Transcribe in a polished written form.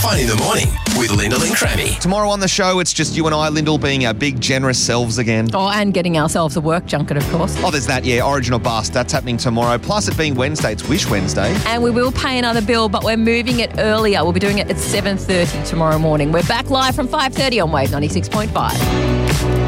Fun in the morning with Lyndall and Crammy. Tomorrow on the show, it's just you and I, Lyndall, being our big, generous selves again. Oh, and getting ourselves a work junket, of course. Oh, there's that, yeah. Origin or Bust. That's happening tomorrow. Plus, it being Wednesday, it's Wish Wednesday. And we will pay another bill, but we're moving it earlier. We'll be doing it at 7:30 tomorrow morning. We're back live from 5:30 on Wave 96.5.